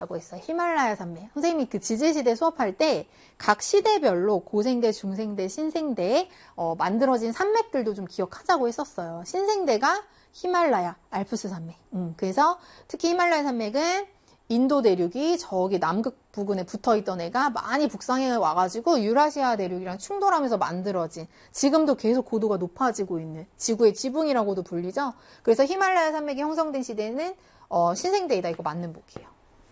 라고 했어요. 히말라야 산맥. 선생님이 그 지질시대 수업할 때 각 시대별로 고생대, 중생대, 신생대 만들어진 산맥들도 좀 기억하자고 했었어요. 신생대가 히말라야, 알프스 산맥. 그래서 특히 히말라야 산맥은 인도 대륙이 저기 남극 부근에 붙어있던 애가 많이 북상해 와가지고 유라시아 대륙이랑 충돌하면서 만들어진, 지금도 계속 고도가 높아지고 있는 지구의 지붕이라고도 불리죠. 그래서 히말라야 산맥이 형성된 시대는 신생대이다. 이거 맞는 복이에요.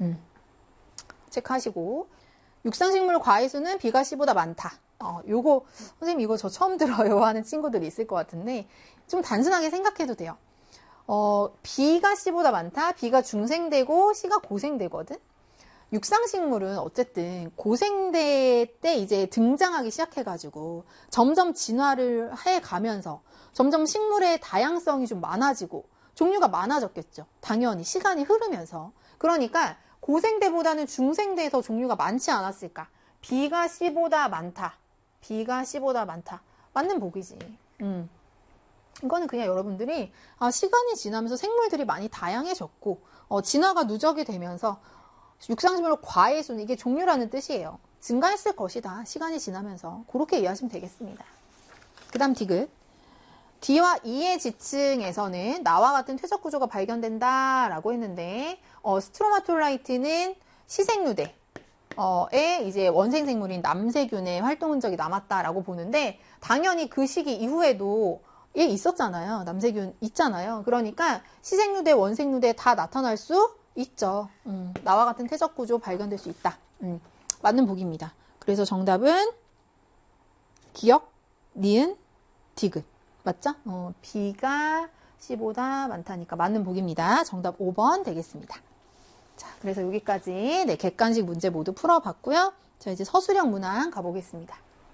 체크하시고. 육상식물 과해수는 비가 C보다 많다. 요거 선생님 이거 저 처음 들어요 하는 친구들이 있을 것 같은데 좀 단순하게 생각해도 돼요. B가 C보다 많다. B가 중생대고 C가 고생대거든. 육상식물은 어쨌든 고생대 때 이제 등장하기 시작해가지고 점점 진화를 해가면서 점점 식물의 다양성이 좀 많아지고 종류가 많아졌겠죠. 당연히 시간이 흐르면서. 그러니까 고생대보다는 중생대에 더 종류가 많지 않았을까. B가 C보다 많다. B가 C보다 많다. 맞는 복이지. 이거는 그냥 여러분들이 시간이 지나면서 생물들이 많이 다양해졌고 진화가 누적이 되면서 육상식물 과해수는 이게 종류라는 뜻이에요. 증가했을 것이다. 시간이 지나면서. 그렇게 이해하시면 되겠습니다. 그 다음 디귿. D와 E의 지층에서는 나와 같은 퇴적 구조가 발견된다 라고 했는데 스트로마톨라이트는 시생류대 에 이제 원생 생물인 남세균의 활동 흔적이 남았다라고 보는데 당연히 그 시기 이후에도 얘 있었잖아요. 남세균 있잖아요. 그러니까 시생류대, 원생류대 다 나타날 수 있죠. 나와 같은 퇴적 구조 발견될 수 있다. 맞는 복입니다. 그래서 정답은 기역, 니은, 디귿. 맞죠? B가 C보다 많다니까 맞는 복입니다. 정답 5번 되겠습니다. 자, 그래서 여기까지 객관식 문제 모두 풀어봤고요. 자, 이제 서술형 문항 가보겠습니다.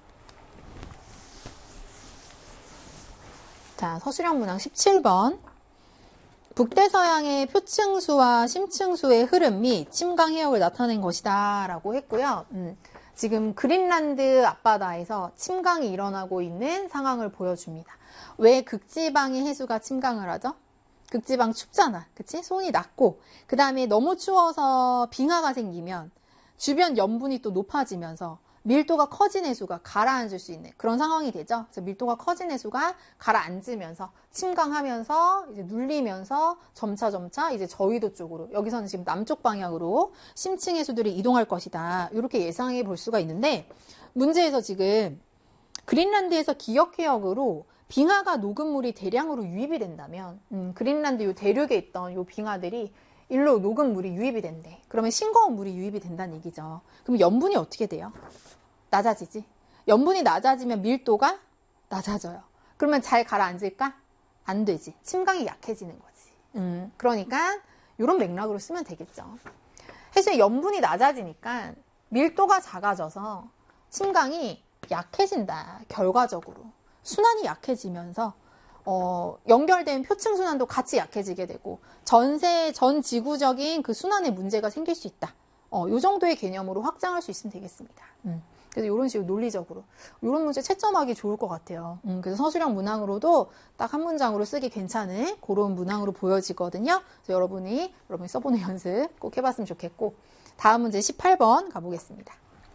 자, 서술형 문항 17번. 북대서양의 표층수와 심층수의 흐름 및 침강 해역을 나타낸 것이다 라고 했고요. 지금 그린란드 앞바다에서 침강이 일어나고 있는 상황을 보여줍니다. 왜 극지방의 해수가 침강을 하죠? 극지방 춥잖아. 그치? 손이 낮고 그 다음에 너무 추워서 빙하가 생기면 주변 염분이 또 높아지면서 밀도가 커진 해수가 가라앉을 수 있는 그런 상황이 되죠. 그래서 밀도가 커진 해수가 가라앉으면서 침강하면서 이제 눌리면서 점차 이제 저위도 쪽으로, 여기서는 지금 남쪽 방향으로 심층 해수들이 이동할 것이다. 이렇게 예상해 볼 수가 있는데 문제에서 지금 그린란드에서 기역 해역으로 빙하가 녹은 물이 대량으로 유입이 된다면 그린란드 요 대륙에 있던 요 빙하들이 일로 녹은 물이 유입이 된대. 그러면 싱거운 물이 유입이 된다는 얘기죠. 그럼 염분이 어떻게 돼요? 낮아지지. 염분이 낮아지면 밀도가 낮아져요. 그러면 잘 가라앉을까? 안 되지. 침강이 약해지는 거지. 그러니까 이런 맥락으로 쓰면 되겠죠. 해수의 염분이 낮아지니까 밀도가 작아져서 침강이 약해진다. 결과적으로. 순환이 약해지면서 연결된 표층 순환도 같이 약해지게 되고 전 지구적인 그 순환에 문제가 생길 수 있다. 요 정도의 개념으로 확장할 수 있으면 되겠습니다. 그래서 이런 식으로 논리적으로 이런 문제 채점하기 좋을 것 같아요. 그래서 서술형 문항으로도 딱 한 문장으로 쓰기 괜찮은 그런 문항으로 보여지거든요. 그래서 여러분이 써보는 연습 꼭 해봤으면 좋겠고 다음 문제 18번 가보겠습니다.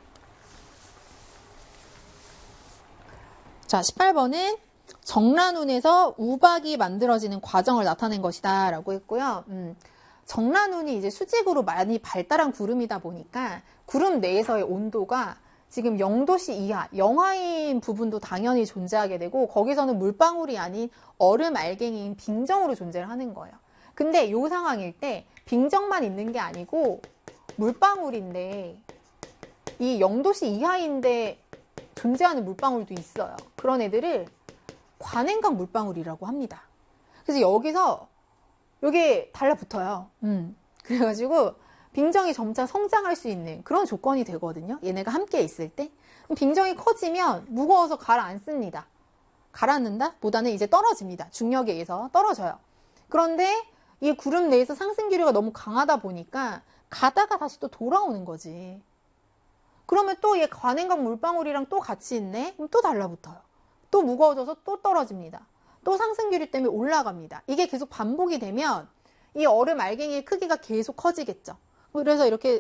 자, 18번은 정란운에서 우박이 만들어지는 과정을 나타낸 것이다 라고 했고요. 정란운이 이제 수직으로 많이 발달한 구름이다 보니까 구름 내에서의 온도가 지금 0도씨 이하, 영하인 부분도 당연히 존재하게 되고 거기서는 물방울이 아닌 얼음 알갱이인 빙정으로 존재를 하는 거예요. 근데 이 상황일 때 빙정만 있는 게 아니고 물방울인데 이 0도씨 이하인데 존재하는 물방울도 있어요. 그런 애들을 관행강 물방울이라고 합니다. 그래서 여기서 이게 달라붙어요. 그래가지고 빙정이 점차 성장할 수 있는 그런 조건이 되거든요. 얘네가 함께 있을 때. 빙정이 커지면 무거워서 가라앉습니다. 가라앉는다? 보다는 이제 떨어집니다. 중력에 의해서 떨어져요. 그런데 이 구름 내에서 상승 기류가 너무 강하다 보니까 가다가 다시 또 돌아오는 거지. 그러면 또 얘 관행강 물방울이랑 또 같이 있네? 그럼 또 달라붙어요. 또 무거워져서 또 떨어집니다. 또 상승 기류 때문에 올라갑니다. 이게 계속 반복이 되면 이 얼음 알갱이의 크기가 계속 커지겠죠. 그래서 이렇게